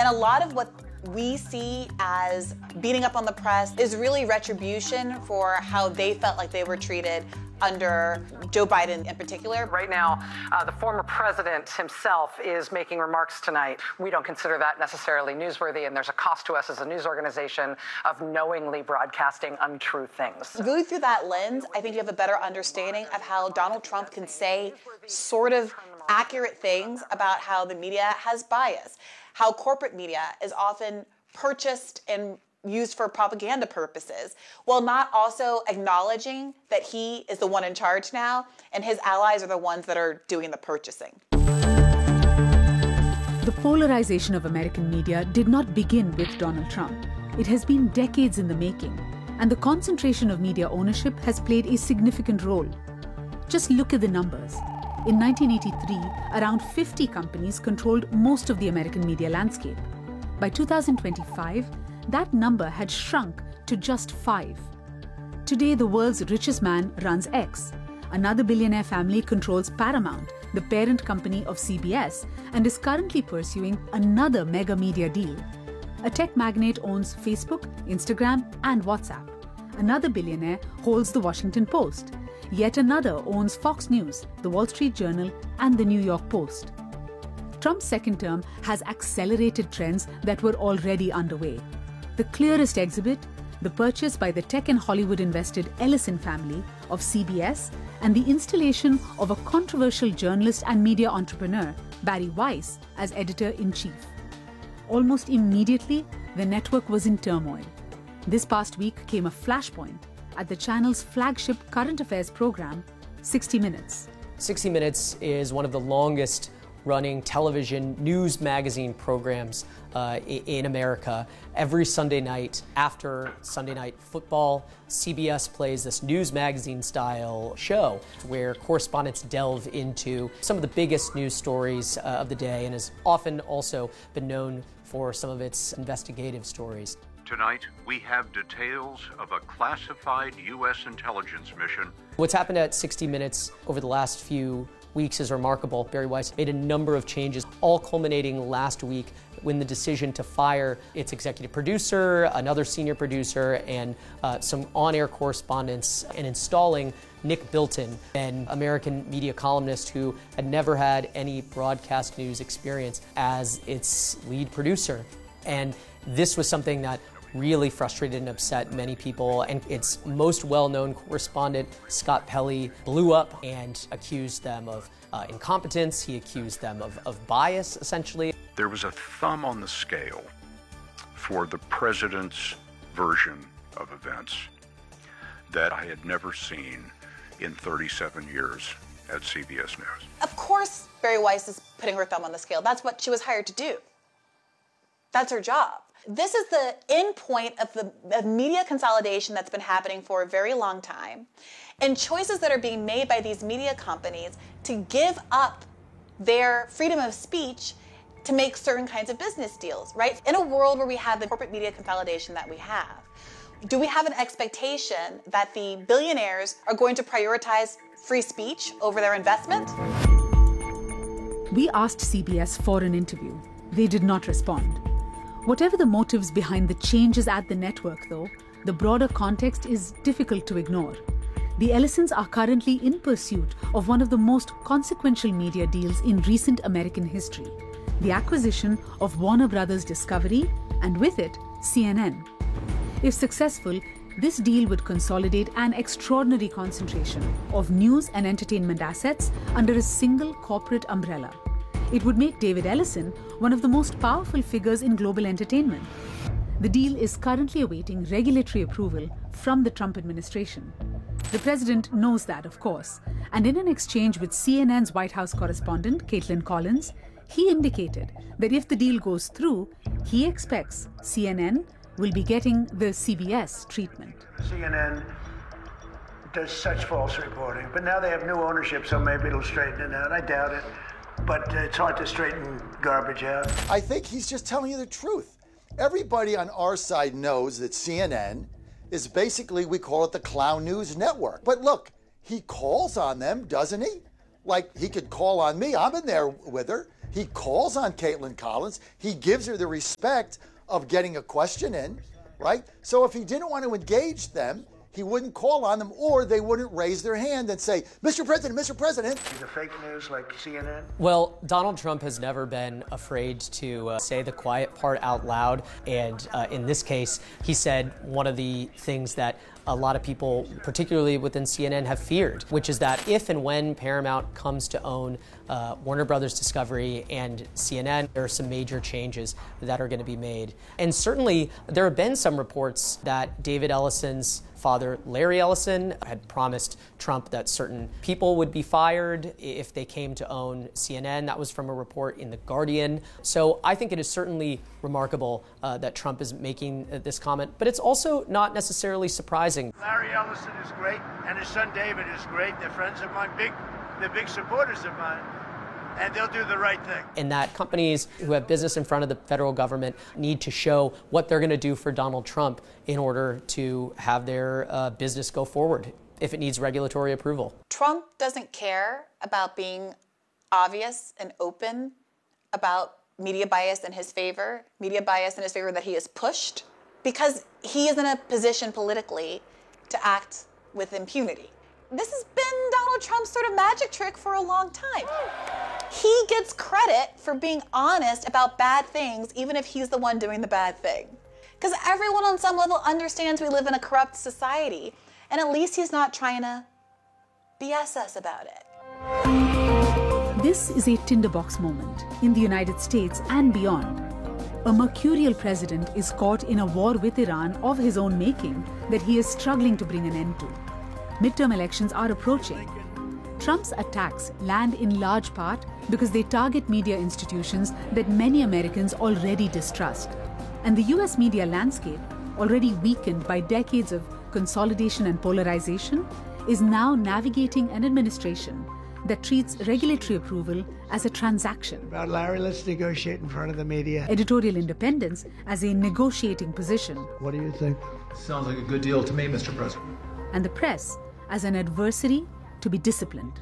And a lot of what we see as beating up on the press is really retribution for how they felt like they were treated under Joe Biden in particular. Right now, the former president himself is making remarks tonight. We don't consider that necessarily newsworthy, and there's a cost to us as a news organization of knowingly broadcasting untrue things. Really through that lens, I think you have a better understanding of how Donald Trump can say sort of accurate things about how the media has bias, how corporate media is often purchased and used for propaganda purposes, while not also acknowledging that he is the one in charge now and his allies are the ones that are doing the purchasing. The polarization of American media did not begin with Donald Trump. It has been decades in the making, and the concentration of media ownership has played a significant role. Just look at the numbers. In 1983, around 50 companies controlled most of the American media landscape. By 2025, that number had shrunk to just 5. Today, the world's richest man runs X. Another billionaire family controls Paramount, the parent company of CBS, and is currently pursuing another mega media deal. A tech magnate owns Facebook, Instagram, and WhatsApp. Another billionaire holds the Washington Post. Yet another owns Fox News, the Wall Street Journal, and the New York Post. Trump's second term has accelerated trends that were already underway. The clearest exhibit, the purchase by the tech and Hollywood-invested Ellison family of CBS and the installation of a controversial journalist and media entrepreneur, Barry Weiss, as editor-in-chief. Almost immediately, the network was in turmoil. This past week came a flashpoint at the channel's flagship current affairs program, 60 Minutes. 60 Minutes is one of the longest running television news magazine programs in America. Every Sunday night after Sunday Night Football, CBS plays this news magazine style show where correspondents delve into some of the biggest news stories of the day, and has often also been known for some of its investigative stories. Tonight, we have details of a classified U.S. intelligence mission. What's happened at 60 Minutes over the last few weeks is remarkable. Barry Weiss made a number of changes, all culminating last week when the decision to fire its executive producer, another senior producer, and some on-air correspondents, and installing Nick Bilton, an American media columnist who had never had any broadcast news experience, as its lead producer. And this was something that really frustrated and upset many people, and its most well-known correspondent, Scott Pelley, blew up and accused them of incompetence. He accused them of bias, essentially. There was a thumb on the scale for the president's version of events that I had never seen in 37 years at CBS News. Of course, Barry Weiss is putting her thumb on the scale. That's what she was hired to do. That's her job. This is the end point of the media consolidation that's been happening for a very long time, and choices that are being made by these media companies to give up their freedom of speech to make certain kinds of business deals, right? In a world where we have the corporate media consolidation that we have, do we have an expectation that the billionaires are going to prioritize free speech over their investment? We asked CBS for an interview. They did not respond. Whatever the motives behind the changes at the network, though, the broader context is difficult to ignore. The Ellisons are currently in pursuit of one of the most consequential media deals in recent American history, the acquisition of Warner Brothers Discovery, and with it, CNN. If successful, this deal would consolidate an extraordinary concentration of news and entertainment assets under a single corporate umbrella. It would make David Ellison one of the most powerful figures in global entertainment. The deal is currently awaiting regulatory approval from the Trump administration. The president knows that, of course, and in an exchange with CNN's White House correspondent, Caitlin Collins, he indicated that if the deal goes through, he expects CNN will be getting the CBS treatment. CNN does such false reporting, but now they have new ownership, so maybe it'll straighten it out. I doubt it. But it's hard to straighten garbage out. I think he's just telling you the truth. Everybody on our side knows that CNN is basically, we call it the Clown News Network. But look, he calls on them, doesn't he? Like, he could call on me. I'm in there with her. He calls on Caitlin Collins. He gives her the respect of getting a question in, right? So if he didn't want to engage them, he wouldn't call on them, or they wouldn't raise their hand and say, Mr. President, Mr. President. Is it fake news like CNN? Well, Donald Trump has never been afraid to say the quiet part out loud. And in this case, he said one of the things that a lot of people, particularly within CNN, have feared, which is that if and when Paramount comes to own Warner Brothers Discovery and CNN, there are some major changes that are going to be made. And certainly, there have been some reports that David Ellison's father, Larry Ellison, had promised Trump that certain people would be fired if they came to own CNN. That was from a report in The Guardian. So I think it is certainly remarkable that Trump is making this comment, but it's also not necessarily surprising. Larry Ellison is great, and his son David is great. They're friends of mine, they're big supporters of mine, and they'll do the right thing. And that companies who have business in front of the federal government need to show what they're going to do for Donald Trump in order to have their business go forward if it needs regulatory approval. Trump doesn't care about being obvious and open about media bias in his favor that he has pushed, because he is in a position politically to act with impunity. This has been Donald Trump's sort of magic trick for a long time. He gets credit for being honest about bad things, even if he's the one doing the bad thing. Because everyone on some level understands we live in a corrupt society, and at least he's not trying to BS us about it. This is a tinderbox moment in the United States and beyond. A mercurial president is caught in a war with Iran of his own making that he is struggling to bring an end to. Midterm elections are approaching. Trump's attacks land in large part because they target media institutions that many Americans already distrust. And the US media landscape, already weakened by decades of consolidation and polarization, is now navigating an administration that treats regulatory approval as a transaction. About Larry, let's negotiate in front of the media. Editorial independence as a negotiating position. What do you think? Sounds like a good deal to me, Mr. President. And the press as an adversary to be disciplined.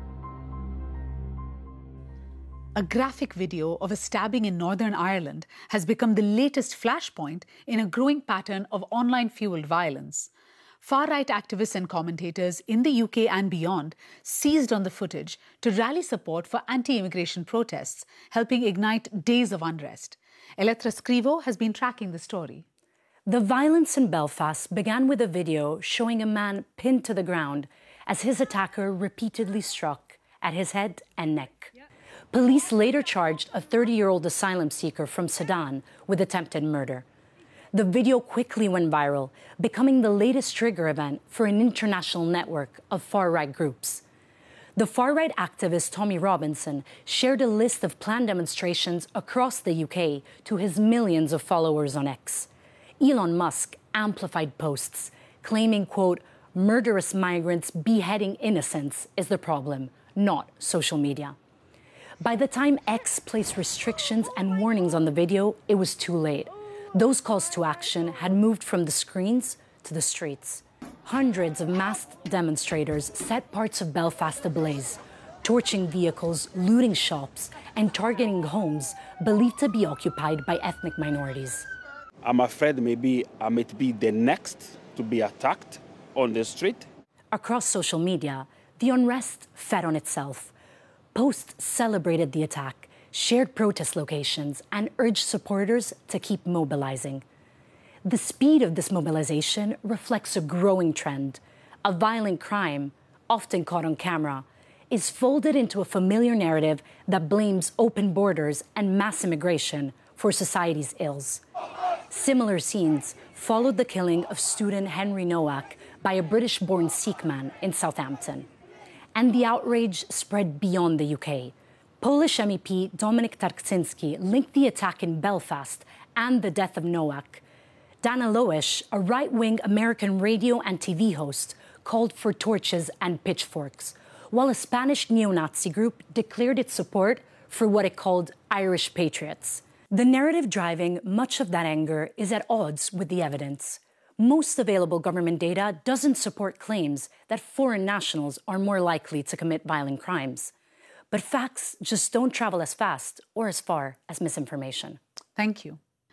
A graphic video of a stabbing in Northern Ireland has become the latest flashpoint in a growing pattern of online-fueled violence. Far-right activists and commentators in the UK and beyond seized on the footage to rally support for anti-immigration protests, helping ignite days of unrest. Elettra Scrivo has been tracking the story. The violence in Belfast began with a video showing a man pinned to the ground as his attacker repeatedly struck at his head and neck. Police later charged a 30-year-old asylum seeker from Sudan with attempted murder. The video quickly went viral, becoming the latest trigger event for an international network of far-right groups. The far-right activist Tommy Robinson shared a list of planned demonstrations across the UK to his millions of followers on X. Elon Musk amplified posts, claiming, quote, murderous migrants beheading innocents is the problem, not social media. By the time X placed restrictions and warnings on the video, it was too late. Those calls to action had moved from the screens to the streets. Hundreds of masked demonstrators set parts of Belfast ablaze, torching vehicles, looting shops, and targeting homes believed to be occupied by ethnic minorities. I'm afraid maybe I might be the next to be attacked on the street. Across social media, the unrest fed on itself. Posts celebrated the attack, shared protest locations, and urged supporters to keep mobilizing. The speed of this mobilization reflects a growing trend. A violent crime, often caught on camera, is folded into a familiar narrative that blames open borders and mass immigration for society's ills. Similar scenes followed the killing of student Henry Nowak by a British-born Sikh man in Southampton. And the outrage spread beyond the UK. Polish MEP Dominik Tarczyński linked the attack in Belfast and the death of Nowak. Dana Loesch, a right-wing American radio and TV host, called for torches and pitchforks, while a Spanish neo-Nazi group declared its support for what it called Irish patriots. The narrative driving much of that anger is at odds with the evidence. Most available government data doesn't support claims that foreign nationals are more likely to commit violent crimes. But facts just don't travel as fast or as far as misinformation. Thank you.